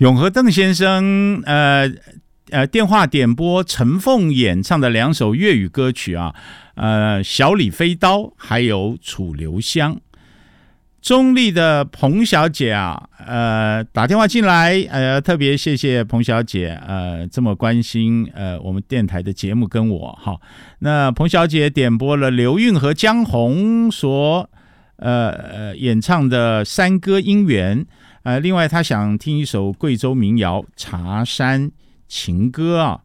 永和邓先生电话点播陈凤演唱的2首粤语歌曲啊，小李飞刀还有楚留香。中立的彭小姐啊，打电话进来，特别谢谢彭小姐，这么关心我们电台的节目跟我哈。那彭小姐点播了刘韵和江红所演唱的山歌姻缘，另外她想听一首贵州民谣《茶山情歌》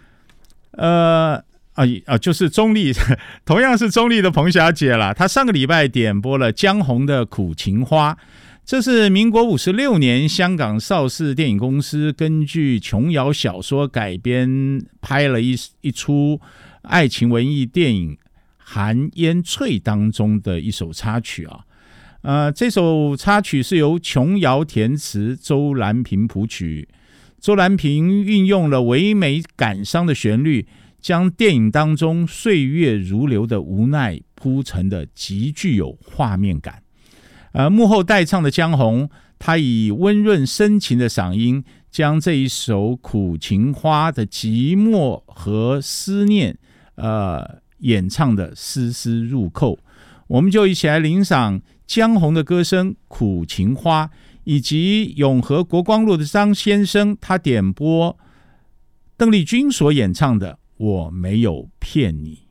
就是中立，同样是中立的彭小姐啦。她上个礼拜点播了江红的《苦情花》，这是民国56年香港邵氏电影公司根据琼瑶小说改编拍了一出爱情文艺电影《寒烟翠》当中的一首插曲啊。这首插曲是由琼瑶填词，周兰萍谱曲。周兰萍运用了唯美感伤的旋律，将电影当中岁月如流的无奈铺陈的极具有画面感。幕后代唱的江红，他以温润深情的嗓音，将这一首苦情花的寂寞和思念演唱的丝丝入扣。我们就一起来领赏江红的歌声《苦情花》，以及永和国光路的张先生他点播邓丽君所演唱的《我没有骗你》。